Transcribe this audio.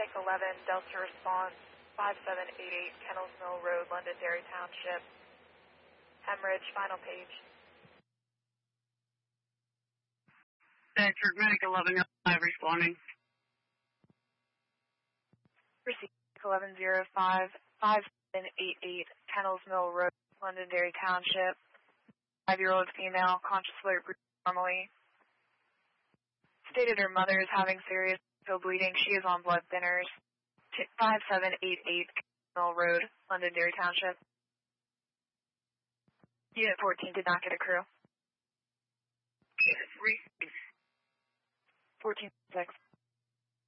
Mike 11, Delta response, 5788 Kennels Mill Road, Londonderry Township. Hemorrhage, final page. Bedford, Medic 11, 5 responding. Receive 1105, 5788 Kennels Mill Road, Londonderry Township. 5-year-old female, conscious alert, normally. Stated her mother is having serious bleeding. She is on blood thinners. 5788 Mill Road, Londonderry Township. Unit 14 did not get a crew. 14-6.